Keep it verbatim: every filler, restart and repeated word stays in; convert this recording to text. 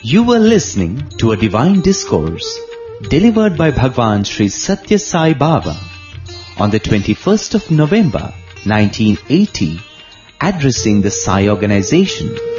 You were listening to a divine discourse delivered by Bhagwan Sri Satya Sai Baba on the twenty-first of November nineteen eighty, addressing the Sai organization.